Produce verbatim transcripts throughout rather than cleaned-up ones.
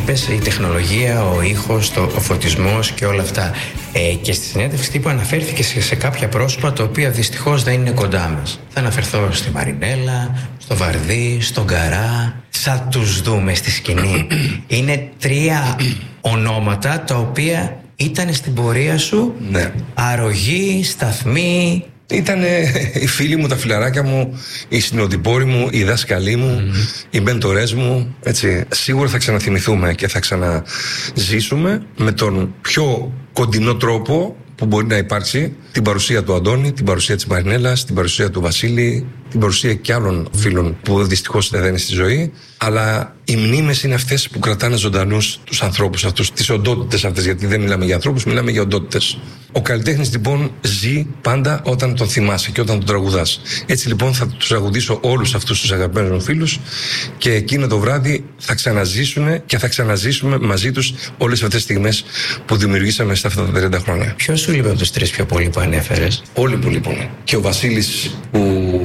είπες, η τεχνολογία, ο ήχος, το, ο φωτισμός και όλα αυτά. Ε, και στη συνέντευξη τύπου αναφέρθηκε σε, σε κάποια πρόσωπα τα οποία δυστυχώς δεν είναι κοντά μας. Θα αναφερθώ στη Μαρινέλα, στο Βαρδί, στον Καρά. Θα τους δούμε στη σκηνή. Είναι τρία ονόματα τα οποία ήταν στην πορεία σου, ναι. Αρρωγή, σταθμή. Ήτανε οι φίλοι μου, τα φιλαράκια μου, οι συνοδοιπόροι μου, οι δάσκαλοι μου, mm-hmm. οι μέντορες μου, έτσι. Σίγουρα θα ξαναθυμηθούμε και θα ξαναζήσουμε με τον πιο κοντινό τρόπο που μπορεί να υπάρξει την παρουσία του Αντώνη, την παρουσία της Μαρινέλας, την παρουσία του Βασίλη, την παρουσία και άλλων φίλων που δυστυχώς δεν είναι στη ζωή. Αλλά οι μνήμες είναι αυτές που κρατάνε ζωντανούς τους ανθρώπους αυτούς, τις οντότητες αυτές, γιατί δεν μιλάμε για ανθρώπους, μιλάμε για οντότητες. Ο καλλιτέχνης λοιπόν ζει πάντα όταν τον θυμάσαι και όταν τον τραγουδάς. Έτσι λοιπόν θα τους τραγουδήσω όλους αυτούς τους αγαπημένους μου φίλους και εκείνο το βράδυ θα ξαναζήσουν και θα ξαναζήσουμε μαζί τους όλες αυτές τις στιγμές που δημιουργήσαμε στα αυτά τα τριάντα χρόνια. Ποιος σου λείπει από τους τρεις πιο πολύ που ανέφερες? Όλοι που λείπουν. Και ο Βασίλης, που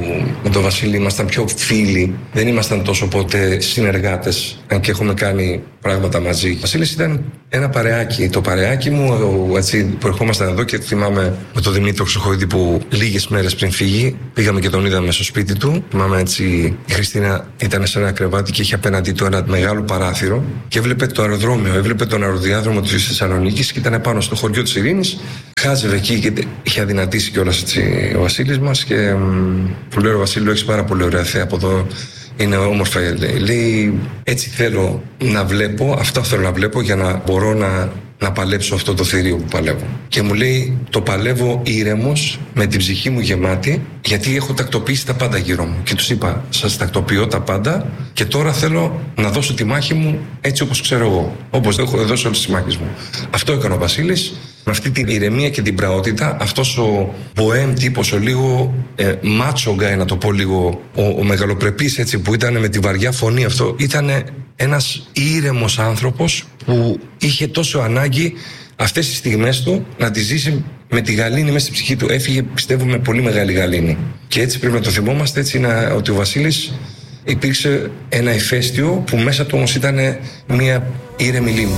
με τον Βασίλη ήμασταν πιο φίλοι, δεν ήμασταν τόσο ποτέ συνεργάτες, αν και έχουμε κάνει πράγματα μαζί. Ο Βασίλης ήταν ένα παρεάκι. Το παρεάκι μου, έτσι, που ερχόμασταν εδώ και θυμάμαι με τον Δημήτρη Χρυσοχοίδη που λίγες μέρες πριν φύγει, πήγαμε και τον είδαμε στο σπίτι του. Θυμάμαι έτσι, η Χριστίνα ήταν σε ένα κρεβάτι και είχε απέναντί του ένα μεγάλο παράθυρο και έβλεπε το αεροδρόμιο, έβλεπε τον αεροδιάδρομο της Θεσσαλονίκης και ήταν πάνω στο χωριό της Ειρήνης. Χάζευε εκεί και είχε αδυνατήσει κιόλας έτσι ο Βασίλης μας και του λέω: Βασίλη, έχεις πάρα πολύ ωραία θέα από εδώ. Είναι όμορφα, λέει. λέει. Έτσι θέλω να βλέπω, αυτό θέλω να βλέπω για να μπορώ να, να παλέψω αυτό το θηρίο που παλεύω. Και μου λέει: το παλεύω ήρεμος, με την ψυχή μου γεμάτη, γιατί έχω τακτοποιήσει τα πάντα γύρω μου. Και τους είπα: σας τακτοποιώ τα πάντα και τώρα θέλω να δώσω τη μάχη μου έτσι όπως ξέρω εγώ. Όπως έχω δώσει όλες τις μάχες μου. Αυτό έκανε ο Βασίλης. Με αυτή την ηρεμία και την πραότητα, αυτός ο μποέμ τύπος, ο λίγο ε, μάτσο γκάι, να το πω λίγο, ο, ο μεγαλοπρεπής έτσι που ήταν με τη βαριά φωνή, αυτό ήταν ένας ήρεμος άνθρωπος που είχε τόσο ανάγκη αυτές τις στιγμές του να τις ζήσει με τη γαλήνη μέσα στη ψυχή του. Έφυγε, πιστεύω, με πολύ μεγάλη γαλήνη. Και έτσι πρέπει να το θυμόμαστε, έτσι να, ότι ο Βασίλης υπήρξε ένα ηφαίστειο που μέσα του όμως ήταν μια ήρεμη λίμνη.